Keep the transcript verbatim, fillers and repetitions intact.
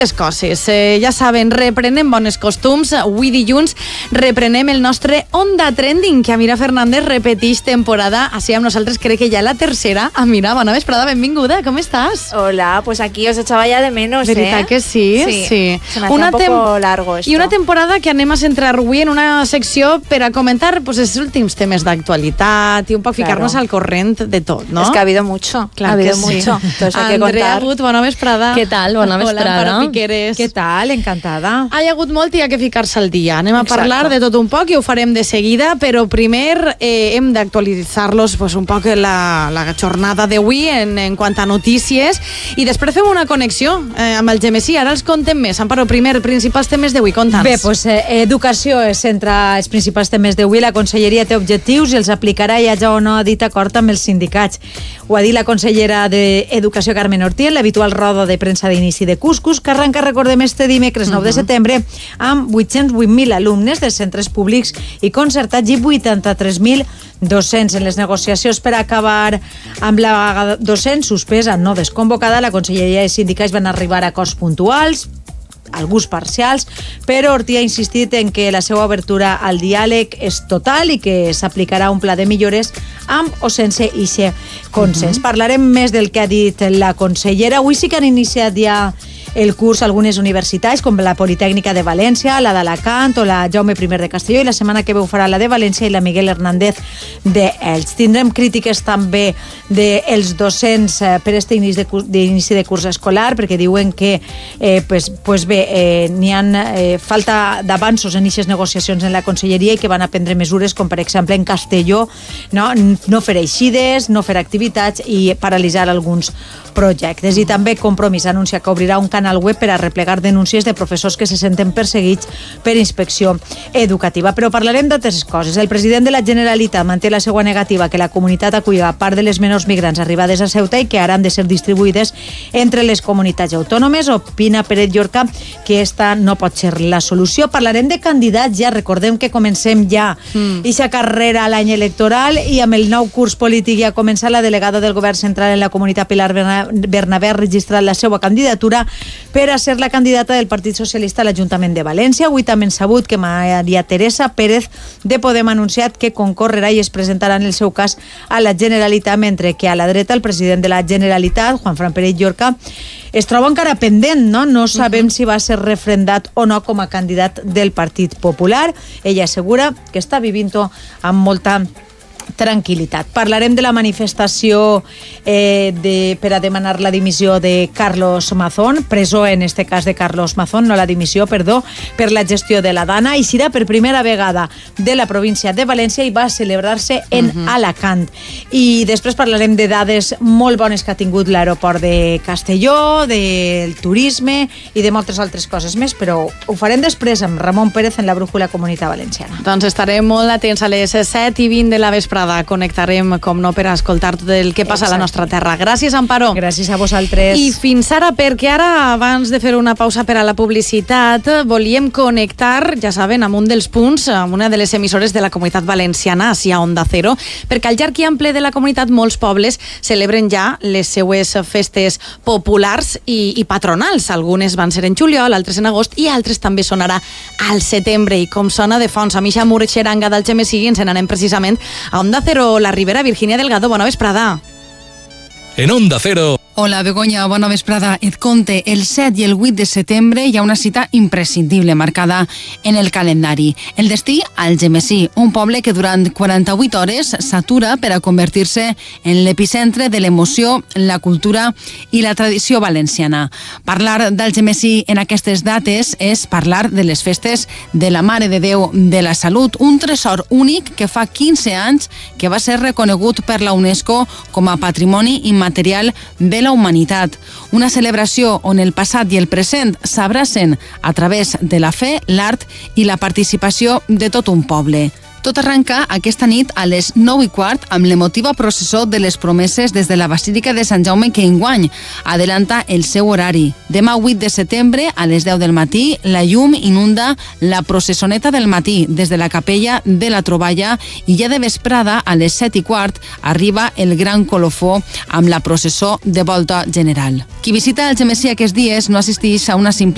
Les coses, eh, ja saben, reprenem bones costums. Avui dilluns reprenem el nostre Onda Trending, que Amira Fernández repeteix temporada així amb nosaltres, crec que ja la tercera. Amira, bona vesprada, benvinguda, com estàs? Hola, pues aquí os echaba ya de menos, ¿Veritat eh? que sí? Sí, sí. se me hacía un poco largo esto. I una temporada que anem a centrar avui en una secció per a comentar pues, els últims temes d'actualitat i un poc Claro. ficar-nos al corrent de tot, no? Es que ha habido mucho, Clar ha habido que sí. mucho. Entonces hay que Andrea contar. Gut, bona vesprada. Què tal? Bona vesprada. Hola, Amparo Piqueres. Què tal? Encantada. Ha hagut molt i hi ha que ficar-se al dia. Anem a Exacto. parlar de tot un poc i ho farem de seguida, però primer eh, hem d'actualitzar-los pues, un poc la, la jornada d'avui en, en quant a notícies i després fem una connexió eh, amb el Gemesí. Ara els contem més. Amparo, primer, principals temes d'avui, conta'ns. Bé, doncs, eh, educació és entre els principals temes d'avui. La Conselleria té objectius i els aplicarà, ja ja o no ha dit acord amb els sindicats. Ho ha dit la consellera d'Educació, Carmen Ortí, en l'habitual roda de premsa d'inici de Cuscus, que arrenca, recordem, este dimecres nou de setembre amb vuit-cents vuit mil alumnes dels centres públics i concertats i vuitanta-tres mil docents. En les negociacions per acabar amb la vaga docent suspesa, no desconvocada, la Conselleria i els sindicats van arribar a acords puntuals, alguns parcials, però Ortí ha insistit en que la seva obertura al diàleg és total i que s'aplicarà un pla de millores amb o sense ixe consens. Uh-huh. Parlarem més del que ha dit la consellera. Avui sí que han iniciat ja el curs algunes universitats, com la Politècnica de València, la d'Alacant o la Jaume I de Castelló, i la setmana que ve ho farà la de València i la Miguel Hernández d'Elx. Tindrem crítiques també dels docents per aquest inici de, curs, d'inici de curs escolar, perquè diuen que eh, pues, pues bé, eh, n'hi ha eh, falta d'avanços en aquestes negociacions en la Conselleria i que van a prendre mesures com, per exemple, en Castelló, no, no fer eixides, no fer activitats i paralitzar alguns projectes. I també Compromís anuncia que obrirà un canal web per a replegar denúncies de professors que se senten perseguits per inspecció educativa. Però parlarem d'altres coses. El president de la Generalitat manté la seva negativa que la comunitat aculli part de les menors migrants arribades a Ceuta i que ara han de ser distribuïdes entre les comunitats autònomes. Opina Pérez Llorca que esta no pot ser la solució. Parlarem de candidats ja. Recordem que comencem ja mm. ixa carrera a l'any electoral i amb el nou curs polític ja ha començat. La delegada del govern central en la comunitat, Pilar Bernabé, ha registrat la seva candidatura per a ser la candidata del Partit Socialista a l'Ajuntament de València. Avui també hem sabut que Maria Teresa Pérez de Podem ha anunciat que concorrerà i es presentarà en el seu cas a la Generalitat, mentre que a la dreta el president de la Generalitat, Juanfran Pérez Llorca, es troba encara pendent, no? No sabem uh-huh. si va ser refrendat o no com a candidat del Partit Popular. Ella assegura que està vivint-ho amb molta tranquil·litat. Parlarem de la manifestació eh, de, per a demanar la dimissió de Carlos Mazón, presó en este cas de Carlos Mazón, no la dimissió, perdó, per la gestió de la Dana, i serà per primera vegada de la província de València i va celebrar-se en uh-huh. Alacant. I després parlarem de dades molt bones que ha tingut l'aeroport de Castelló, del turisme i de moltes altres coses més, però ho farem després amb Ramon Pérez en la Brújula Comunitat Valenciana. Doncs estarem molt atents a les set i vint de la vesprada. Connectarem, com no, per a escoltar tot el que passa Exacte. A la nostra terra. Gràcies, Amparo. Gràcies a vosaltres. I fins ara, perquè ara, abans de fer una pausa per a la publicitat, volíem connectar, ja saben, amb un dels punts, amb una de les emissores de la Comunitat Valenciana, així a Onda Cero, perquè al llarg i ample de la comunitat molts pobles celebren ja les seues festes populars i, i patronals. Algunes van ser en juliol, altres en agost i altres també sonarà al setembre. I com sona de fons a Misha Murxeranga del Gemesí, ens n'anem precisament a Onda Cero, la Ribera. Virginia Delgado, bona vesprada. En Onda Cero. Hola, Begoña, bona vesprada. Et conte, el set i el vuit de setembre hi ha una cita imprescindible marcada en el calendari. El destí al Gemesí, un poble que durant quaranta-vuit hores s'atura per a convertir-se en l'epicentre de l'emoció, la cultura i la tradició valenciana. Parlar del Gemesí en aquestes dates és parlar de les festes de la Mare de Déu de la Salut, un tresor únic que fa quinze anys que va ser reconegut per la UNESCO com a Patrimoni Immaterial de la humanitat. Una celebració on el passat i el present s'abracen a través de la fe, l'art i la participació de tot un poble. Tot arrenca aquesta nit a les nou i quart amb l'emotiva processó de les promeses des de la Basílica de Sant Jaume que enguany adelanta el seu horari. Demà vuit de setembre a les deu del matí la llum inunda la processoneta del matí des de la capella de la Troballa i ja de vesprada a les set i quart arriba el gran colofó amb la processó de volta general. Qui visita el Gemesí aquests dies no assisteix a una simple